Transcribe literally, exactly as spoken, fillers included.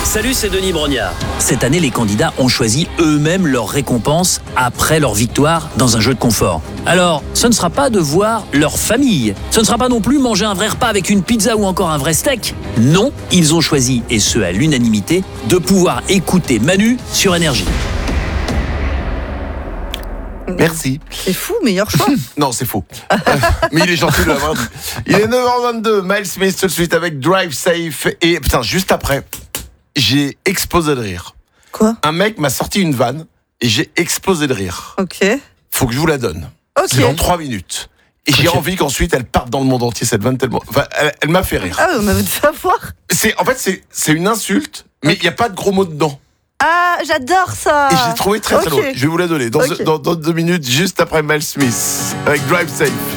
Salut, c'est Denis Brognard. Cette année, les candidats ont choisi eux-mêmes leur récompense après leur victoire dans un jeu de confort. Alors, ce ne sera pas de voir leur famille. Ce ne sera pas non plus manger un vrai repas avec une pizza ou encore un vrai steak. Non, ils ont choisi, et ce à l'unanimité, de pouvoir écouter Manu sur Énergie. Merci. C'est fou, meilleur choix. Non, c'est faux. Euh, mais il est gentil de l'avoir dit. Il est neuf heures vingt-deux, Miles Smith tout de suite avec Drive Safe. Et putain, juste après, j'ai explosé de rire. Quoi ? Un mec m'a sorti une vanne et j'ai explosé de rire. Ok. Faut que je vous la donne. Ok. C'est dans trois minutes. Et j'ai Ok. envie qu'ensuite elle parte dans le monde entier, cette vanne tellement. Enfin, elle, elle m'a fait rire. Ah, on a envie de savoir. C'est, en fait, c'est, c'est une insulte, mais il n'y a pas de gros mots dedans. Ah, j'adore ça. Et je l'ai trouvé très très Ok. drôle. Je vais vous la donner dans, Ok. dans, dans deux minutes, juste après Mel Smith, avec Drive Safe.